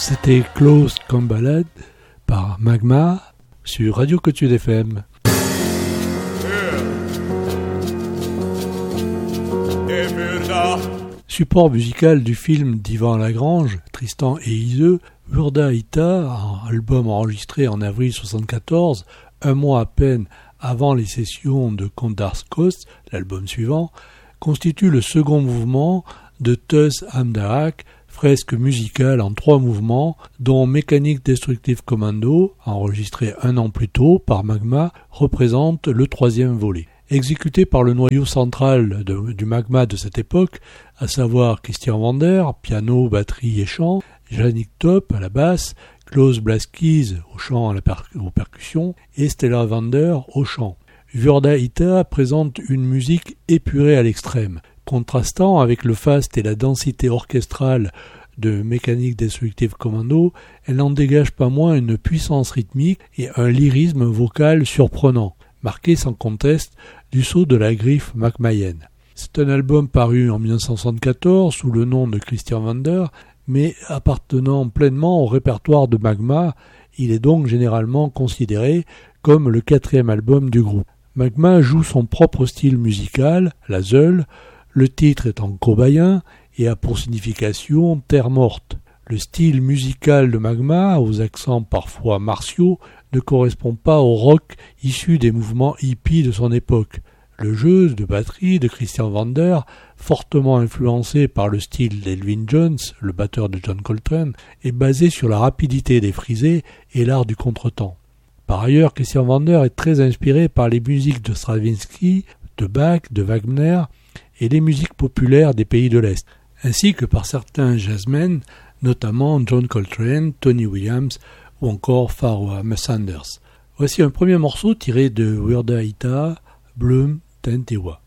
C'était Close comme balade par Magma sur Radio Côte FM. Support musical du film d'Yvan Lagrange, Tristan et Iseult, Burda Ita, un album enregistré en avril 1974, un mois à peine avant les sessions de Kondarscost, l'album suivant, constitue le second mouvement de Tuss Amdarak, fresque musicale en 3 mouvements, dont Mécanique Destructive Commando, enregistré un an plus tôt par Magma, représente le 3e volet. Exécuté par le noyau central du Magma de cette époque, à savoir Christian Vander, piano, batterie et chant, Yannick Top à la basse, Klaus Blaskis au chant aux percussions et Stella Vander au chant. Burda Ita présente une musique épurée à l'extrême, contrastant avec le faste et la densité orchestrale de Mécanique Destructive Commando, elle n'en dégage pas moins une puissance rythmique et un lyrisme vocal surprenant, marqué sans conteste du sceau de la griffe magmaïenne. C'est un album paru en 1974 sous le nom de Christian Vander, mais appartenant pleinement au répertoire de Magma, il est donc généralement considéré comme le 4e album du groupe. Magma joue son propre style musical, la zeul, le titre est en cobayen et a pour signification terre morte. Le style musical de Magma, aux accents parfois martiaux, ne correspond pas au rock issu des mouvements hippies de son époque. Le jeu de batterie de Christian Vander, fortement influencé par le style d'Elvin Jones, le batteur de John Coltrane, est basé sur la rapidité des frisés et l'art du contretemps. Par ailleurs, Christian Vander est très inspiré par les musiques de Stravinsky, de Bach, de Wagner et les musiques populaires des pays de l'Est, ainsi que par certains jazzmen, notamment John Coltrane, Tony Williams ou encore Pharoah Sanders. Voici un premier morceau tiré de Burda Ita, Bloom Tentewa.